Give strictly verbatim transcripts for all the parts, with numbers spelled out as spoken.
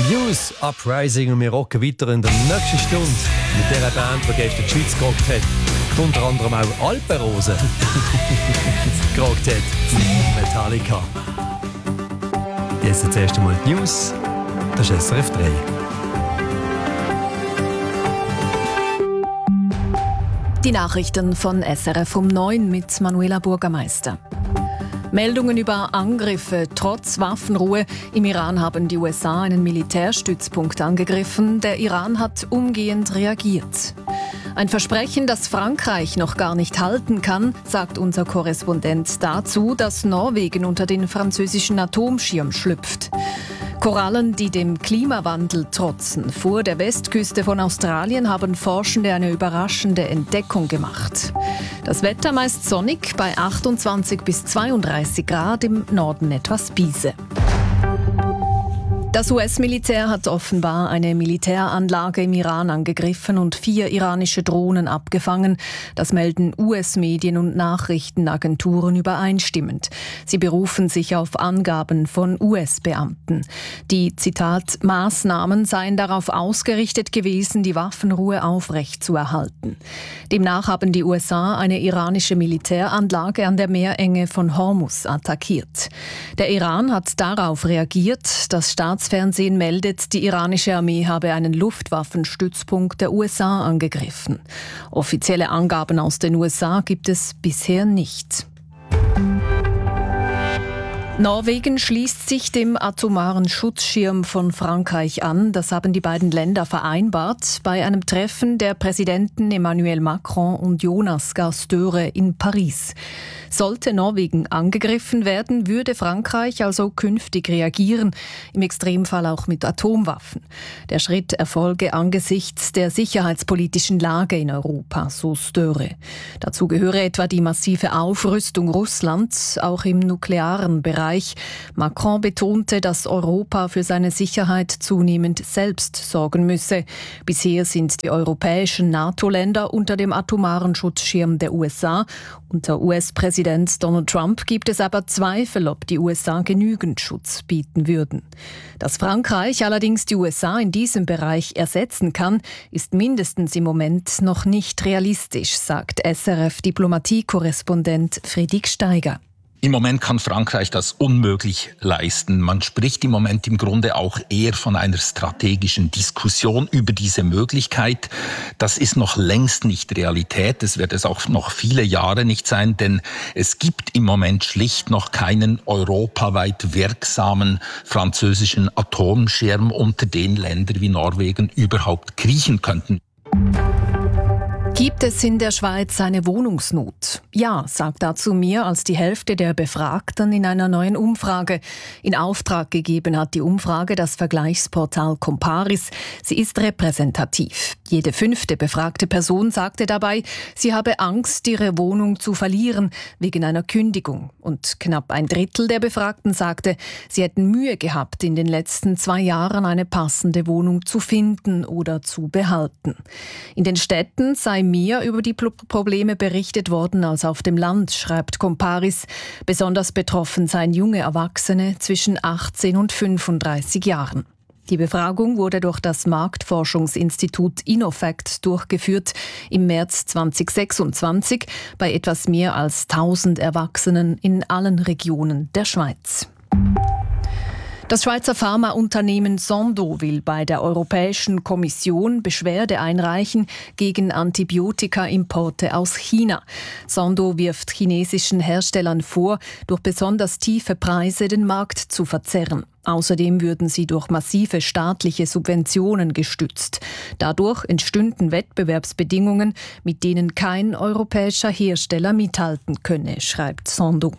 News Uprising und wir rocken weiter in der nächsten Stunde mit dieser Band, die gestern die Schweiz gerockt hat. Und unter anderem auch Alpenrose gerockt hat. Metallica. Jetzt das erste Mal die News. Das ist S R F drei. Die Nachrichten von S R F um neun mit Manuela Bürgermeister. Meldungen über Angriffe trotz Waffenruhe. Im Iran haben die U S A einen Militärstützpunkt angegriffen. Der Iran hat umgehend reagiert. Ein Versprechen, das Frankreich noch gar nicht halten kann, sagt unser Korrespondent dazu, dass Norwegen unter den französischen Atomschirm schlüpft. Korallen, die dem Klimawandel trotzen. Vor der Westküste von Australien haben Forschende eine überraschende Entdeckung gemacht. Das Wetter meist sonnig bei achtundzwanzig bis zweiunddreißig Grad, im Norden etwas Biese. Das U S-Militär hat offenbar eine Militäranlage im Iran angegriffen und vier iranische Drohnen abgefangen. Das melden U S-Medien und Nachrichtenagenturen übereinstimmend. Sie berufen sich auf Angaben von U S-Beamten. Die, Zitat, Maßnahmen seien darauf ausgerichtet gewesen, die Waffenruhe aufrechtzuerhalten. Demnach haben die U S A eine iranische Militäranlage an der Meerenge von Hormuz attackiert. Der Iran hat darauf reagiert, das Staatsfernsehen Fernsehen meldet, die iranische Armee habe einen Luftwaffenstützpunkt der U S A angegriffen. Offizielle Angaben aus den U S A gibt es bisher nicht. Norwegen schließt sich dem atomaren Schutzschirm von Frankreich an. Das haben die beiden Länder vereinbart bei einem Treffen der Präsidenten Emmanuel Macron und Jonas Gahr Støre in Paris. Sollte Norwegen angegriffen werden, würde Frankreich also künftig reagieren, im Extremfall auch mit Atomwaffen. Der Schritt erfolge angesichts der sicherheitspolitischen Lage in Europa, so Støre. Dazu gehöre etwa die massive Aufrüstung Russlands, auch im nuklearen Bereich. Macron betonte, dass Europa für seine Sicherheit zunehmend selbst sorgen müsse. Bisher sind die europäischen NATO-Länder unter dem atomaren Schutzschirm der U S A. Unter U S-Präsident Donald Trump gibt es aber Zweifel, ob die U S A genügend Schutz bieten würden. Dass Frankreich allerdings die U S A in diesem Bereich ersetzen kann, ist mindestens im Moment noch nicht realistisch, sagt S R F-Diplomatie-Korrespondent Friedrich Steiger. Im Moment kann Frankreich das unmöglich leisten. Man spricht im Moment im Grunde auch eher von einer strategischen Diskussion über diese Möglichkeit. Das ist noch längst nicht Realität. Das wird es auch noch viele Jahre nicht sein, denn es gibt im Moment schlicht noch keinen europaweit wirksamen französischen Atomschirm, unter den Länder wie Norwegen überhaupt kriechen könnten. Gibt es in der Schweiz eine Wohnungsnot? Ja, sagt dazu mehr als die Hälfte der Befragten in einer neuen Umfrage. In Auftrag gegeben hat die Umfrage das Vergleichsportal Comparis. Sie ist repräsentativ. Jede fünfte befragte Person sagte dabei, sie habe Angst, ihre Wohnung zu verlieren wegen einer Kündigung. Und knapp ein Drittel der Befragten sagte, sie hätten Mühe gehabt, in den letzten zwei Jahren eine passende Wohnung zu finden oder zu behalten. In den Städten sei mehr über die Probleme berichtet worden als auf dem Land, schreibt Comparis. Besonders betroffen seien junge Erwachsene zwischen achtzehn und fünfunddreißig Jahren. Die Befragung wurde durch das Marktforschungsinstitut Innofact durchgeführt im März zweitausendsechsundzwanzig bei etwas mehr als tausend Erwachsenen in allen Regionen der Schweiz. Das Schweizer Pharmaunternehmen Sandoz will bei der Europäischen Kommission Beschwerde einreichen gegen Antibiotika-Importe aus China. Sandoz wirft chinesischen Herstellern vor, durch besonders tiefe Preise den Markt zu verzerren. Außerdem würden sie durch massive staatliche Subventionen gestützt. Dadurch entstünden Wettbewerbsbedingungen, mit denen kein europäischer Hersteller mithalten könne, schreibt Sandoz.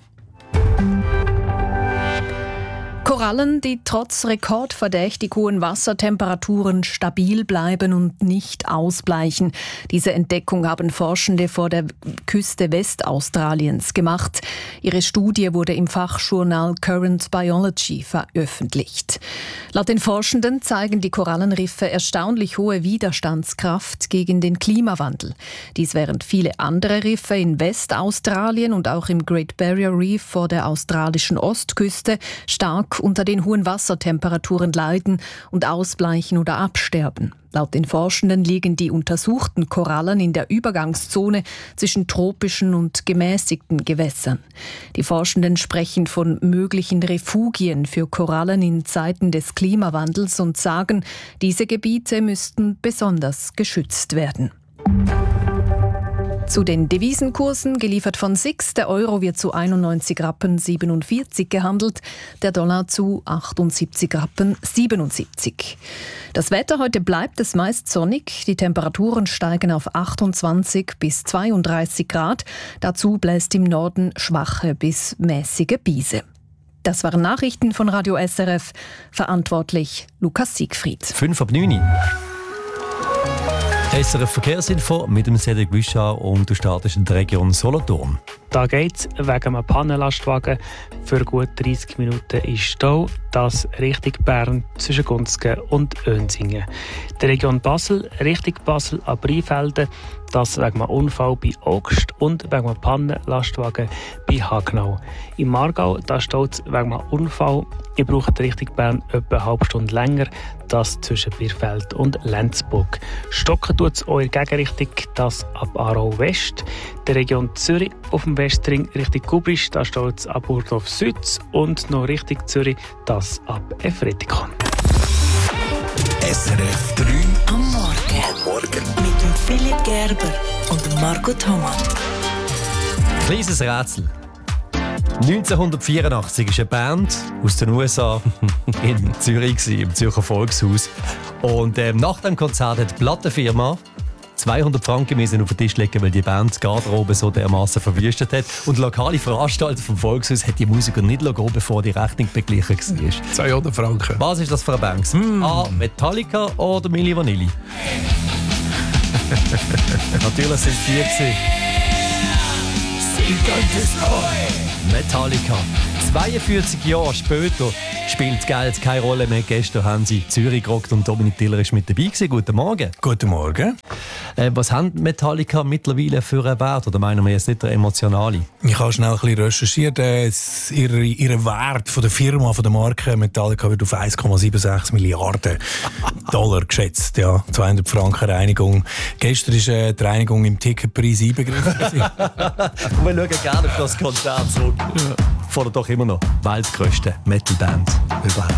Korallen, die trotz rekordverdächtig hohen Wassertemperaturen stabil bleiben und nicht ausbleichen. Diese Entdeckung haben Forschende vor der Küste Westaustraliens gemacht. Ihre Studie wurde im Fachjournal Current Biology veröffentlicht. Laut den Forschenden zeigen die Korallenriffe erstaunlich hohe Widerstandskraft gegen den Klimawandel. Dies während viele andere Riffe in Westaustralien und auch im Great Barrier Reef vor der australischen Ostküste stark unter den hohen Wassertemperaturen leiden und ausbleichen oder absterben. Laut den Forschenden liegen die untersuchten Korallen in der Übergangszone zwischen tropischen und gemäßigten Gewässern. Die Forschenden sprechen von möglichen Refugien für Korallen in Zeiten des Klimawandels und sagen, diese Gebiete müssten besonders geschützt werden. Zu den Devisenkursen, geliefert von S I X. Der Euro wird zu einundneunzig Rappen siebenundvierzig gehandelt, der Dollar zu achtundsiebzig Rappen siebenundsiebzig. Das Wetter heute bleibt es meist sonnig. Die Temperaturen steigen auf achtundzwanzig bis zweiunddreißig Grad. Dazu bläst im Norden schwache bis mäßige Brise. Das waren Nachrichten von Radio S R F. Verantwortlich Lukas Siegfried. fünf ab neun. S R F Verkehrsinfo mit dem Cedric Wischar und du startest in der Region Solothurn. Da geht's wegen einem Pannenlastwagen für gut dreissig Minuten in Stau, das Richtung Bern zwischen Gunzgen und Önsingen. Die Region Basel, Richtung Basel an Breifelden, das wegen einem Unfall bei Augst und wegen einem Pannenlastwagen bei Hagenau. Im Aargau da steht es wegen einem Unfall. Ihr braucht Richtung Bern etwa eine halbe Stunde länger, das zwischen Bierfeld und Lenzburg. Stocken tut es eure Gegenrichtung, das ab Aarau West. Die Region Zürich auf dem Westring Richtung Gubisch, da steht es ab Burdorf Süd und noch Richtung Zürich, das ab Efretikon. S R F drei am Morgen. Am Morgen. Mit dem Philipp Gerber und Marco Thomas. Kleines Rätsel. neunzehnhundertvierundachtzig war eine Band aus den U S A in Zürich, im Zürcher Volkshaus. Und ähm, nach dem Konzert hat die Plattenfirma zweihundert Franken müssen auf den Tisch legen, weil die Band die Garderobe so dermaßen verwüstet hat. Und der lokale Veranstalter vom Volkshaus hat die Musiker nicht gehen, bevor die Rechnung beglichen war. zweihundert Franken. Was ist das für eine Band? Mm. A. Metallica oder Milli Vanilli? Natürlich sind es die gewesen. Metallica. zweiundvierzig Jahre später spielt Geld keine Rolle mehr. Gestern haben sie Zürich gerockt und Dominik Tiller ist mit dabei gewesen. Guten Morgen. Guten Morgen. Äh, was haben Metallica mittlerweile für einen Wert? Oder meinen wir jetzt nicht der emotionale? Ich habe schnell ein bisschen recherchiert. Äh, ihre, ihre Wert von der Firma, von der Marke Metallica wird auf eins Komma sechsundsiebzig Milliarden Dollar geschätzt. Ja, zweihundert Franken Reinigung. Gestern ist äh, die Reinigung im Ticketpreis einbegriffen. Und wir schauen gerne auf das Konzert zurück. Ja. Fordert doch immer noch weltgrößte Metalband überhaupt.